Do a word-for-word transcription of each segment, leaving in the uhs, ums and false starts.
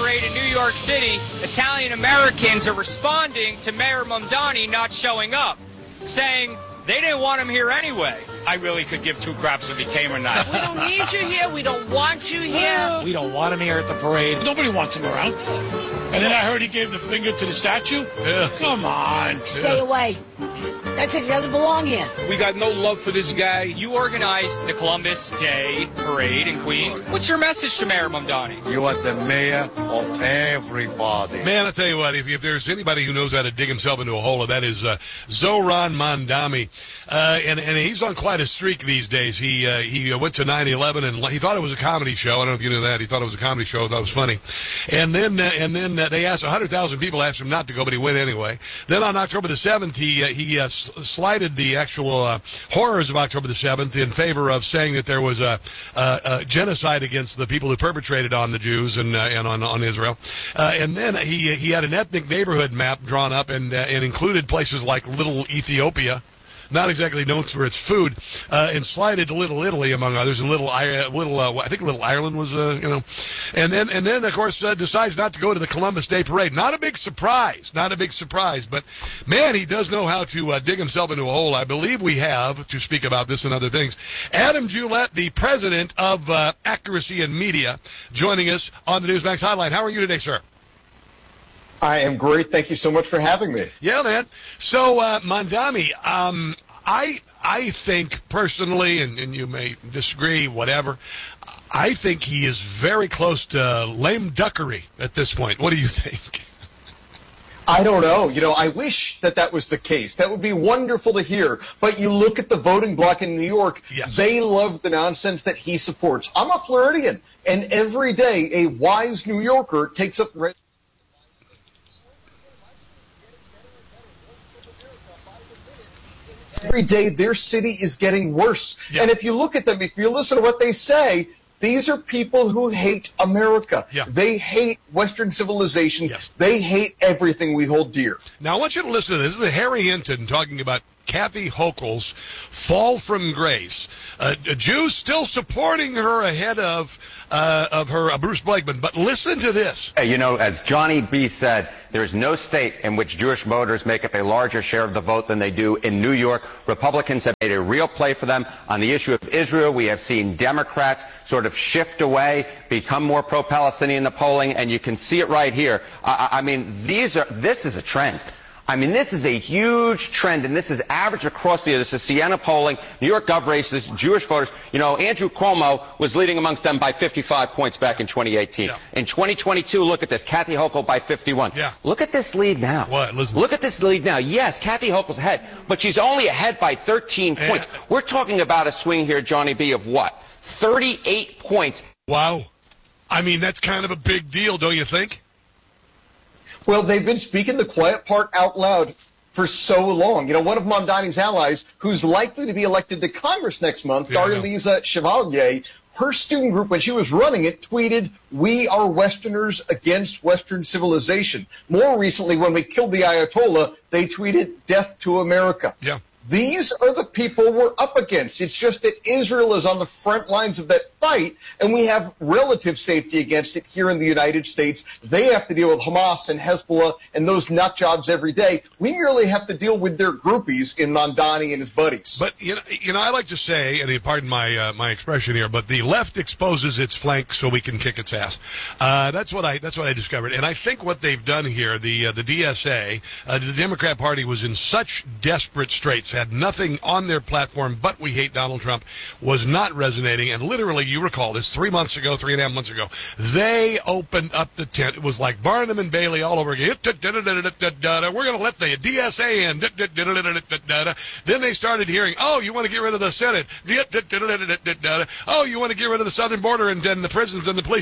parade in New York City, Italian Americans are responding to Mayor Mamdani not showing up, saying they didn't want him here anyway. I really could give two craps if he came or not. We don't need you here. We don't want you here. We don't want him here at the parade. Nobody wants him around. And then I heard he gave the finger to the statue. Yeah. Come on. Stay yeah. away. That's it. He doesn't belong here. We got no love for this guy. You organized the Columbus Day Parade in Queens. What's your message to Mayor Mamdani? You are the mayor of everybody. Man, I tell you what, if, if there's anybody who knows how to dig himself into a hole, that is uh, Zohran Mamdani. Uh, and, and he's on quite a streak these days. He uh, he went to nine eleven, and he thought it was a comedy show. I don't know if you knew that. He thought it was a comedy show. Thought it was funny. And then uh, and then uh, they asked, one hundred thousand people asked him not to go, but he went anyway. Then on October the seventh, he, uh, he uh, slighted the actual uh, horrors of October the seventh in favor of saying that there was a, a, a genocide against the people who perpetrated on the Jews and uh, and on, on Israel. Uh, and then he he had an ethnic neighborhood map drawn up and uh, and included places like Little Ethiopia, not exactly known for its food, uh, and slided to Little Italy, among others, and Little, little uh, I think Little Ireland was, uh, you know, and then, and then, of course, uh, decides not to go to the Columbus Day Parade. Not a big surprise, not a big surprise, but, man, he does know how to uh, dig himself into a hole. I believe we have, to speak about this and other things, Adam Julett, the president of uh, Accuracy in Media, joining us on the Newsmax Hotline. How are you today, sir? I am great. Thank you so much for having me. Yeah, man. So, uh, Mamdani, um, I I think personally, and, and you may disagree, whatever, I think he is very close to lame duckery at this point. What do you think? I don't know. You know, I wish that that was the case. That would be wonderful to hear. But you look at the voting bloc in New York, yes. They love the nonsense that he supports. I'm a Floridian, and every day a wise New Yorker takes up... Every day their city is getting worse. Yeah. And if you look at them, if you listen to what they say, these are people who hate America. Yeah. They hate Western civilization. Yes. They hate everything we hold dear. Now, I want you to listen to this. This is Harry Hinton talking about Kathy Hochul's fall from grace. Uh, Jews still supporting her ahead of uh, of her uh, Bruce Blakeman. But listen to this. You know, as Johnny B. said, there is no state in which Jewish voters make up a larger share of the vote than they do in New York. Republicans have made a real play for them on the issue of Israel. We have seen Democrats sort of shift away, become more pro-Palestinian in the polling, and you can see it right here. I, I mean, these are this is a trend. I mean, this is a huge trend, and this is average across the year. This is Siena polling, New York Gov races, Jewish voters. You know, Andrew Cuomo was leading amongst them by fifty-five points back in twenty eighteen. Yeah. In twenty twenty-two, look at this, Kathy Hochul by fifty-one. Yeah. Look at this lead now. What? Listen. Look at this lead now. Yes, Kathy Hochul's ahead, but she's only ahead by thirteen yeah. points. We're talking about a swing here, Johnny B., of what? thirty-eight points. Wow. I mean, that's kind of a big deal, don't you think? Well, they've been speaking the quiet part out loud for so long. You know, one of Mamdani's allies, who's likely to be elected to Congress next month, yeah, Darlisa Chevalier, her student group, when she was running it, tweeted, "We are Westerners against Western civilization." More recently, when we killed the Ayatollah, they tweeted, "Death to America." Yeah. These are the people we're up against. It's just that Israel is on the front lines of that fight, and we have relative safety against it here in the United States. They have to deal with Hamas and Hezbollah and those nut jobs every day. We merely have to deal with their groupies in Mamdani and his buddies. But, you know, you know I like to say, and pardon my uh, my expression here, but the left exposes its flank so we can kick its ass. Uh, that's what I that's what I discovered. And I think what they've done here, the uh, the D S A, uh, the Democrat Party was in such desperate straits, had nothing on their platform but we hate Donald Trump, was not resonating, and literally, you recall this, three months ago, three and a half months ago, they opened up the tent. It was like Barnum and Bailey all over again. We're going to let the D S A in. Then they started hearing, oh, you want to get rid of the Senate. Oh, you want to get rid of the southern border and, and the prisons and the police.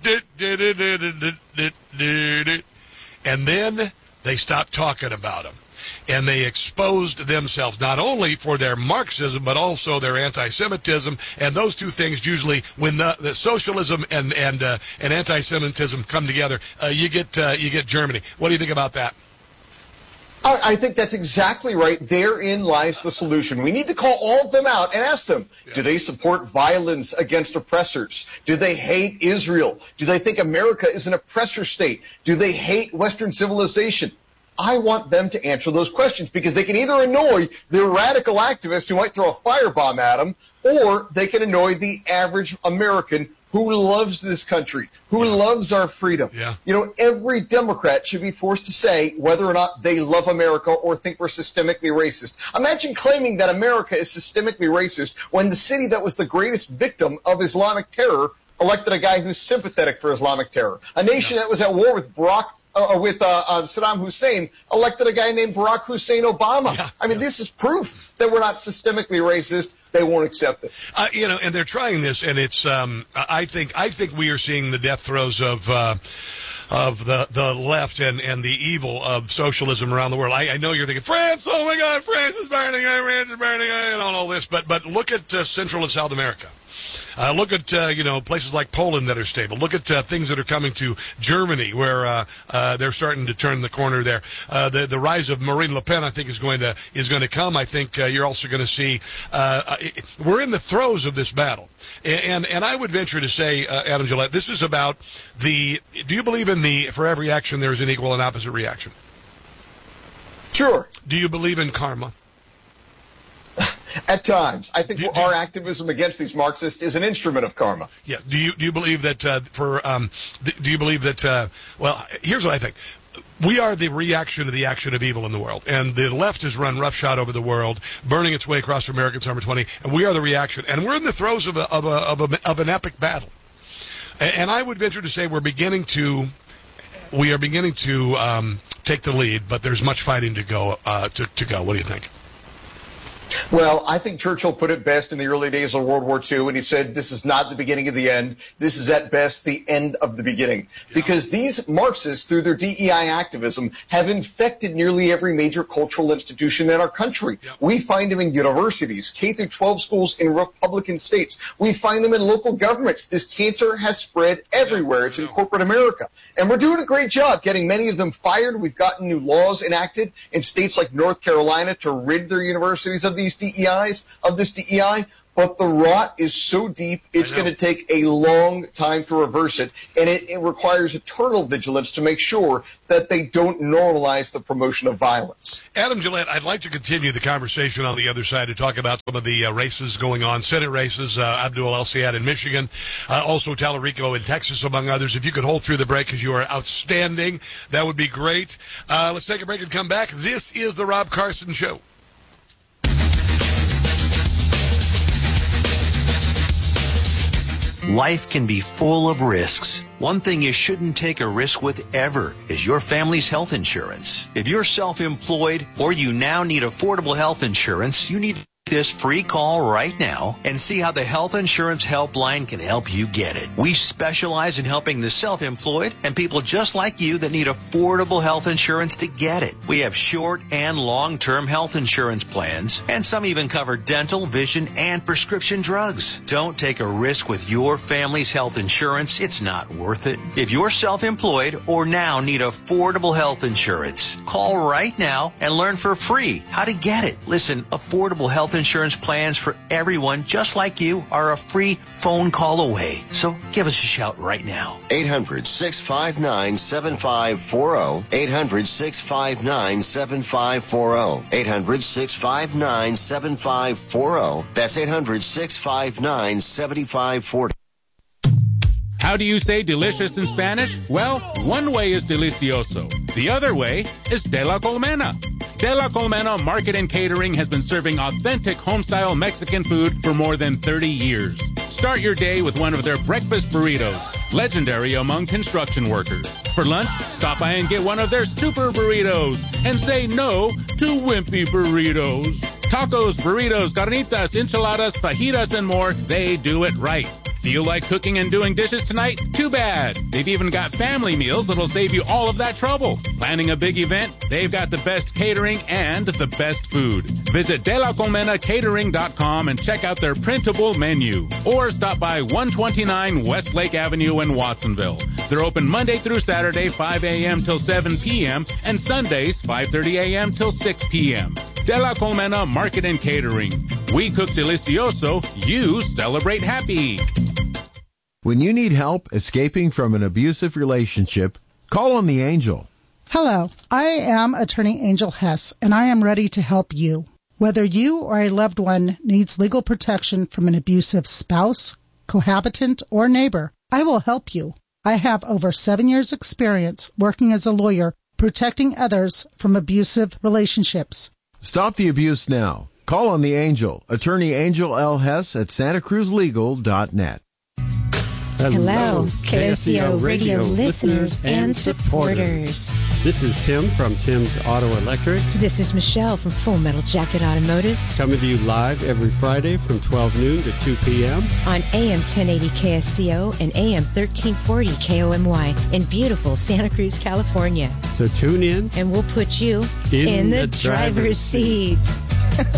And then they stopped talking about them. And they exposed themselves not only for their Marxism, but also their anti-Semitism. And those two things usually, when the, the socialism and and uh, and anti-Semitism come together, uh, you get uh, you get Germany. What do you think about that? I, I think that's exactly right. Therein lies the solution. We need to call all of them out and ask them, yeah. do they support violence against oppressors? Do they hate Israel? Do they think America is an oppressor state? Do they hate Western civilization? I want them to answer those questions because they can either annoy the radical activist who might throw a firebomb at them, or they can annoy the average American who loves this country, who yeah. loves our freedom. Yeah. You know, every Democrat should be forced to say whether or not they love America or think we're systemically racist. Imagine claiming that America is systemically racist when the city that was the greatest victim of Islamic terror elected a guy who's sympathetic for Islamic terror. A nation yeah. that was at war with Barack Uh, with uh, uh, Saddam Hussein, elected a guy named Barack Hussein Obama. Yeah, I mean, yeah. this is proof that we're not systemically racist. They won't accept it. Uh, you know, and they're trying this, and it's. Um, I think. I think we are seeing the death throes of. Uh, of the, the left and, and the evil of socialism around the world. I, I know you're thinking, France, oh my God, France is burning, France is burning, and all this, but, but look at uh, Central and South America. Uh, look at, uh, you know, places like Poland that are stable. Look at uh, things that are coming to Germany where uh, uh, they're starting to turn the corner there. Uh, the, the rise of Marine Le Pen, I think, is going to is going to come. I think uh, you're also going to see uh, we're in the throes of this battle. And, and, and I would venture to say, uh, Adam Gillette, this is about the, do you believe in the, for every action there is an equal and opposite reaction? Sure. Do you believe in karma? At times. I think do, our do, activism against these Marxists is an instrument of karma. Yes. Do you do you believe that uh, for um, do you believe that uh, well, here's what I think. We are the reaction to the action of evil in the world. And the left has run roughshod over the world, burning its way across American Summer twenty, and we are the reaction. And we're in the throes of a, of a, of, a, of an epic battle. And, and I would venture to say we're beginning to we are beginning to um, take the lead, but there's much fighting to go uh, to, to go. What do you think? Well, I think Churchill put it best in the early days of World War Two, and he said, this is not the beginning of the end. This is at best the end of the beginning. Yeah. Because these Marxists, through their D E I activism, have infected nearly every major cultural institution in our country. Yeah. We find them in universities, K through twelve schools in Republican states. We find them in local governments. This cancer has spread everywhere. Yeah. It's in corporate America. And we're doing a great job getting many of them fired. We've gotten new laws enacted in states like North Carolina to rid their universities of these D E Is, of this D E I, but the rot is so deep, it's going to take a long time to reverse it, and it, it requires eternal vigilance to make sure that they don't normalize the promotion of violence. Adam Gillette, I'd like to continue the conversation on the other side to talk about some of the uh, races going on, Senate races, uh, Abdul El-Sayed in Michigan, uh, also Tallarico in Texas, among others. If you could hold through the break because you are outstanding, that would be great. Uh, let's take a break and come back. This is the Rob Carson Show. Life can be full of risks. One thing you shouldn't take a risk with ever is your family's health insurance. If you're self-employed or you now need affordable health insurance, you need this free call right now and see how the Health Insurance Helpline can help you get it. We specialize in helping the self-employed and people just like you that need affordable health insurance to get it. We have short and long-term health insurance plans, and some even cover dental, vision, and prescription drugs. Don't take a risk with your family's health insurance. It's not worth it. If you're self-employed or now need affordable health insurance, call right now and learn for free how to get it. Listen, affordable health insurance plans for everyone just like you are a free phone call away. So give us a shout right now. eight hundred, six five nine, seven five four zero. eight hundred, six five nine, seven five four zero. eight hundred, six five nine, seven five four zero. That's eight hundred, six five nine, seven five four zero. How do you say delicious in Spanish? Well, one way is delicioso. The other way is de la colmena. De la Colmena Market and Catering has been serving authentic home-style Mexican food for more than thirty years. Start your day with one of their breakfast burritos, legendary among construction workers. For lunch, stop by and get one of their super burritos and say no to wimpy burritos. Tacos, burritos, carnitas, enchiladas, fajitas, and more, they do it right. Feel like cooking and doing dishes tonight? Too bad. They've even got family meals that'll save you all of that trouble. Planning a big event? They've got the best catering and the best food. Visit de la colmena catering dot com and check out their printable menu. Or stop by one twenty-nine Westlake Avenue in Watsonville. They're open Monday through Saturday, five a.m. till seven p.m. and Sundays, five thirty a.m. till six p.m. De la Colmena Market and Catering. We cook delicioso, you celebrate happy. When you need help escaping from an abusive relationship, call on the Angel. Hello, I am Attorney Angel Hess, and I am ready to help you. Whether you or a loved one needs legal protection from an abusive spouse, cohabitant, or neighbor, I will help you. I have over seven years' experience working as a lawyer protecting others from abusive relationships. Stop the abuse now. Call on the Angel, Attorney Angel L. Hess at santa cruz legal dot net. Hello, K S C O Radio listeners and supporters. This is Tim from Tim's Auto Electric. This is Michelle from Full Metal Jacket Automotive. Coming to you live every Friday from twelve noon to two p.m. on A M ten eighty K S C O and A M thirteen forty K O M Y in beautiful Santa Cruz, California. So tune in. And we'll put you in, in the, the driver's driver's seat.